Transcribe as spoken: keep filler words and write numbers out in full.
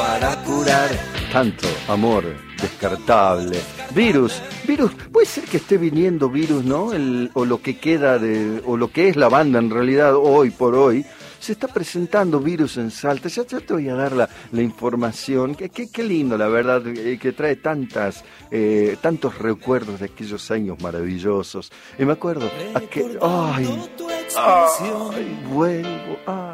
para curar tanto amor descartable. Virus, virus, puede ser que esté viniendo Virus, ¿no? El, o lo que queda de, o lo que es la banda en realidad hoy por hoy. Se está presentando Virus en Salta. Ya, ya te voy a dar la, la información. Qué que, que lindo, la verdad, eh, que trae tantas, eh, tantos recuerdos de aquellos años maravillosos. Y me acuerdo, aquel, ay, ay, vuelvo, ay.